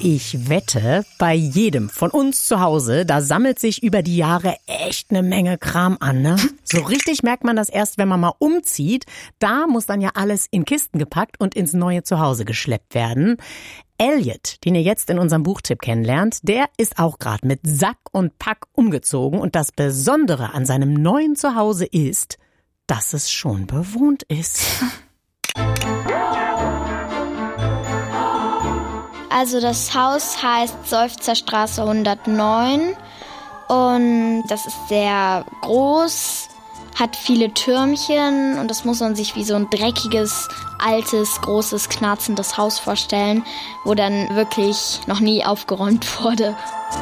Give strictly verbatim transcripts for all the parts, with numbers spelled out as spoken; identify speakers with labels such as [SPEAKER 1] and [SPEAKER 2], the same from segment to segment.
[SPEAKER 1] Ich wette, bei jedem von uns zu Hause, da sammelt sich über die Jahre echt eine Menge Kram an, ne? So richtig merkt man das erst, wenn man mal umzieht. Da muss dann ja alles in Kisten gepackt und ins neue Zuhause geschleppt werden. Elliot, den ihr jetzt in unserem Buchtipp kennenlernt, der ist auch gerade mit Sack und Pack umgezogen. Und das Besondere an seinem neuen Zuhause ist, dass es schon bewohnt ist.
[SPEAKER 2] Also das Haus heißt Seufzerstraße hundertneun und das ist sehr groß, hat viele Türmchen und das muss man sich wie so ein dreckiges, altes, großes, knarzendes Haus vorstellen, wo dann wirklich noch nie aufgeräumt wurde.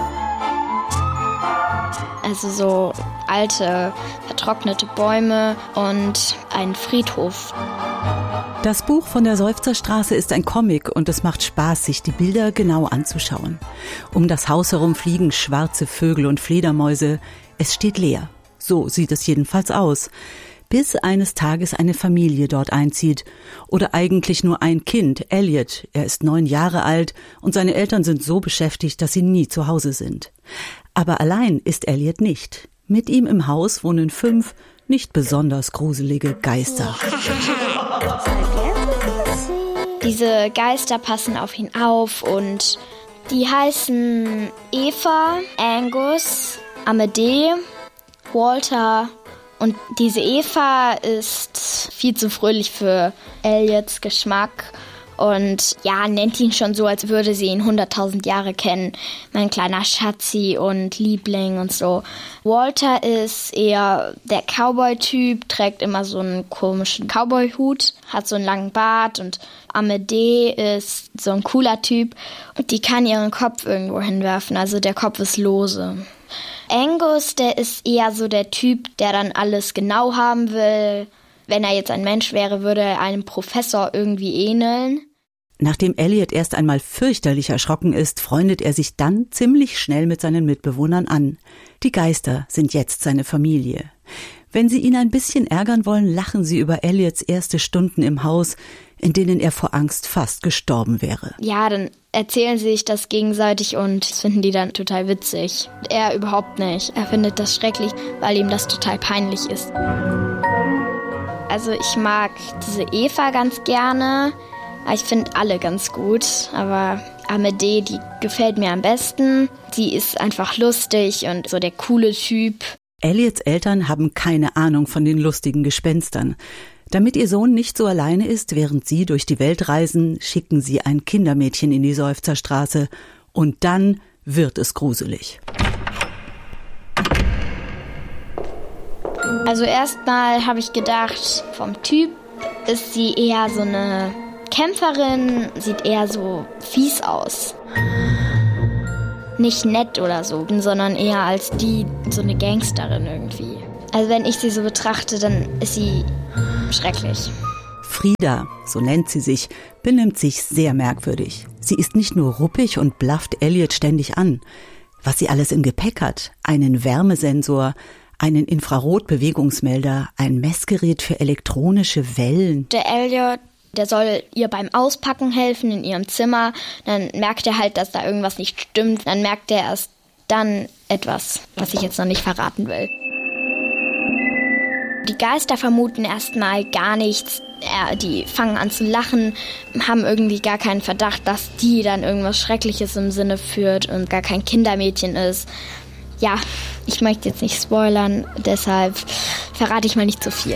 [SPEAKER 2] Also so alte, vertrocknete Bäume und ein Friedhof.
[SPEAKER 3] Das Buch von der Seufzerstraße ist ein Comic und es macht Spaß, sich die Bilder genau anzuschauen. Um das Haus herum fliegen schwarze Vögel und Fledermäuse. Es steht leer. So sieht es jedenfalls aus. Bis eines Tages eine Familie dort einzieht. Oder eigentlich nur ein Kind, Elliot. Er ist neun Jahre alt und seine Eltern sind so beschäftigt, dass sie nie zu Hause sind. Aber allein ist Elliot nicht. Mit ihm im Haus wohnen fünf nicht besonders gruselige Geister.
[SPEAKER 2] Diese Geister passen auf ihn auf und die heißen Eva, Angus, Amadee, Walter und diese Eva ist viel zu fröhlich für Elliots Geschmack und ja, nennt ihn schon so, als würde sie ihn hunderttausend Jahre kennen. Mein kleiner Schatzi und Liebling und so. Walter ist eher der Cowboy-Typ, trägt immer so einen komischen Cowboy-Hut, hat so einen langen Bart und Amadee ist so ein cooler Typ und die kann ihren Kopf irgendwo hinwerfen, also der Kopf ist lose. Angus, der ist eher so der Typ, der dann alles genau haben will. Wenn er jetzt ein Mensch wäre, würde er einem Professor irgendwie ähneln.
[SPEAKER 3] Nachdem Elliot erst einmal fürchterlich erschrocken ist, freundet er sich dann ziemlich schnell mit seinen Mitbewohnern an. Die Geister sind jetzt seine Familie. Wenn sie ihn ein bisschen ärgern wollen, lachen sie über Elliots erste Stunden im Haus, in denen er vor Angst fast gestorben wäre.
[SPEAKER 2] Ja, dann erzählen sie sich das gegenseitig und das finden die dann total witzig. Er überhaupt nicht. Er findet das schrecklich, weil ihm das total peinlich ist. Also ich mag diese Eva ganz gerne. Ich finde alle ganz gut, aber Amadee, die gefällt mir am besten. Sie ist einfach lustig und so der coole Typ.
[SPEAKER 3] Elliots Eltern haben keine Ahnung von den lustigen Gespenstern. Damit ihr Sohn nicht so alleine ist, während sie durch die Welt reisen, schicken sie ein Kindermädchen in die Seufzerstraße. Und dann wird es gruselig.
[SPEAKER 2] Also erstmal habe ich gedacht, vom Typ ist sie eher so eine Kämpferin, sieht eher so fies aus. Nicht nett oder so, sondern eher als die, so eine Gangsterin irgendwie. Also wenn ich sie so betrachte, dann ist sie schrecklich.
[SPEAKER 3] Frida, so nennt sie sich, benimmt sich sehr merkwürdig. Sie ist nicht nur ruppig und blafft Elliot ständig an. Was sie alles im Gepäck hat, einen Wärmesensor, einen Infrarotbewegungsmelder, ein Messgerät für elektronische Wellen.
[SPEAKER 2] Der Elliot, der soll ihr beim Auspacken helfen in ihrem Zimmer. Dann merkt er halt, dass da irgendwas nicht stimmt. Dann merkt er erst dann etwas, was ich jetzt noch nicht verraten will. Die Geister vermuten erstmal gar nichts. Ja, die fangen an zu lachen, haben irgendwie gar keinen Verdacht, dass die dann irgendwas Schreckliches im Sinne führt und gar kein Kindermädchen ist. Ja, ich möchte jetzt nicht spoilern, deshalb verrate ich mal nicht zu viel.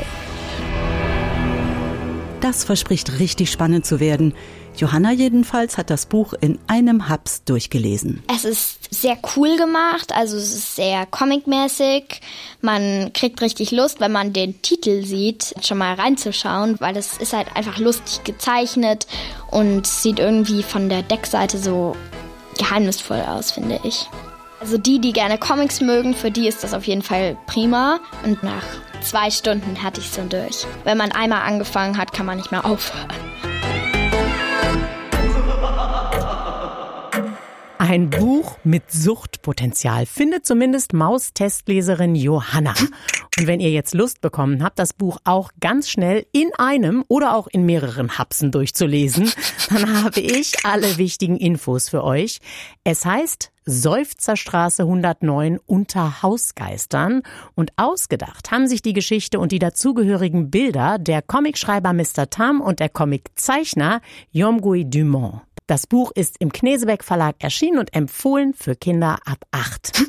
[SPEAKER 3] Das verspricht richtig spannend zu werden. Johanna jedenfalls hat das Buch in einem Haps durchgelesen.
[SPEAKER 2] Es ist sehr cool gemacht, also es ist sehr comicmäßig. Man kriegt richtig Lust, wenn man den Titel sieht, schon mal reinzuschauen, weil es ist halt einfach lustig gezeichnet und sieht irgendwie von der Deckseite so geheimnisvoll aus, finde ich. Also die, die gerne Comics mögen, für die ist das auf jeden Fall prima. Und nach zwei Stunden hatte ich es dann durch. Wenn man einmal angefangen hat, kann man nicht mehr aufhören.
[SPEAKER 1] Ein Buch mit Suchtpotenzial, findet zumindest Maustestleserin Johanna. Und wenn ihr jetzt Lust bekommen habt, das Buch auch ganz schnell in einem oder auch in mehreren Hapsen durchzulesen, dann habe ich alle wichtigen Infos für euch. Es heißt Seufzerstraße hundertneun unter Hausgeistern und ausgedacht haben sich die Geschichte und die dazugehörigen Bilder der Comicschreiber Mister Tam und der Comiczeichner Yomgui Dumont. Das Buch ist im Knesebeck Verlag erschienen und empfohlen für Kinder ab acht.